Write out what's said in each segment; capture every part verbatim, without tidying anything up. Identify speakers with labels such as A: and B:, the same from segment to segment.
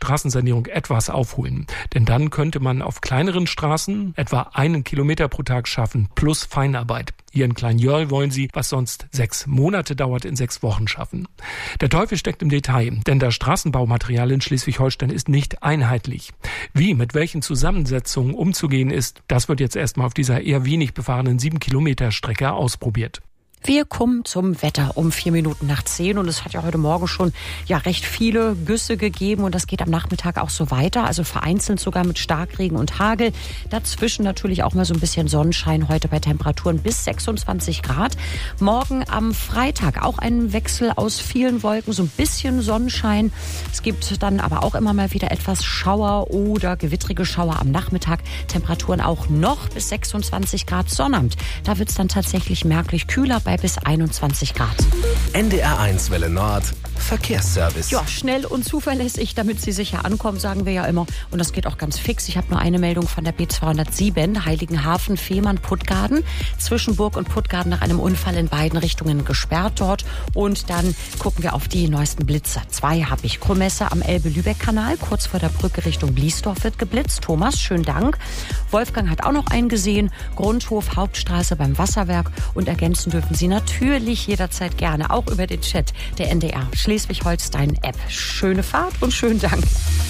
A: Straßensanierung etwas aufholen. Denn dann könnte man auf kleineren Straßen etwa einen Kilometer pro Tag schaffen, plus Feinarbeit. Hier in Klein-Jörl wollen sie, was sonst sechs Monate dauert, in sechs Wochen schaffen. Der Teufel steckt im Detail, denn das Straßenbaumaterial in Schleswig-Holstein ist nicht einheitlich. Wie, mit welchen Zusammensetzungen umzugehen ist, das wird jetzt erstmal auf dieser eher wenig befahrenen sieben Kilometer Strecke ausprobiert.
B: Wir kommen zum Wetter um vier Minuten nach zehn und es hat ja heute Morgen schon ja recht viele Güsse gegeben und das geht am Nachmittag auch so weiter, also vereinzelt sogar mit Starkregen und Hagel. Dazwischen natürlich auch mal so ein bisschen Sonnenschein heute bei Temperaturen bis sechsundzwanzig Grad. Morgen am Freitag auch ein Wechsel aus vielen Wolken, so ein bisschen Sonnenschein. Es gibt dann aber auch immer mal wieder etwas Schauer oder gewittrige Schauer am Nachmittag. Temperaturen auch noch bis sechsundzwanzig Grad. Sonnabend, da wird es dann tatsächlich merklich kühler bei bis einundzwanzig Grad.
C: N D R eins Welle Nord, Verkehrsservice.
B: Ja, schnell und zuverlässig, damit Sie sicher ankommen, sagen wir ja immer. Und das geht auch ganz fix. Ich habe nur eine Meldung von der B zweihundertsieben, Heiligenhafen, Fehmarn, Puttgarden. Zwischen Burg und Puttgarden nach einem Unfall in beiden Richtungen gesperrt dort. Und dann gucken wir auf die neuesten Blitzer. Zwei habe ich. Krumesse am Elbe-Lübeck-Kanal, kurz vor der Brücke Richtung Bliesdorf wird geblitzt. Thomas, schönen Dank. Wolfgang hat auch noch einen gesehen. Grundhof, Hauptstraße beim Wasserwerk. Und ergänzen dürfen Sie natürlich jederzeit gerne, auch über den Chat der N D R Schleswig-Holstein-App. Schöne Fahrt und schönen Dank.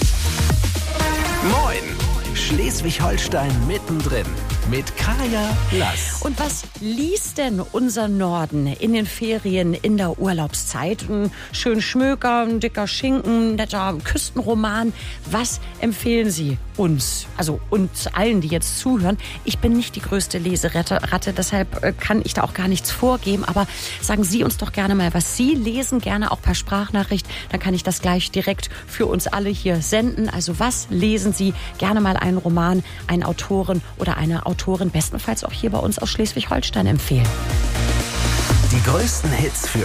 C: Moin! Schleswig-Holstein mittendrin mit Kaya Lass.
B: Und was liest denn unser Norden in den Ferien, in der Urlaubszeit? Ein schön Schmöker, ein dicker Schinken, ein netter Küstenroman. Was empfehlen Sie uns, also uns allen, die jetzt zuhören? Ich bin nicht die größte Leseratte, deshalb kann ich da auch gar nichts vorgeben. Aber sagen Sie uns doch gerne mal, was Sie lesen, gerne auch per Sprachnachricht. Dann kann ich das gleich direkt für uns alle hier senden. Also was lesen Sie? Gerne mal einen Roman, einen Autoren oder eine Autorin, bestenfalls auch hier bei uns aus Schleswig-Holstein empfehlen.
C: Die größten Hits für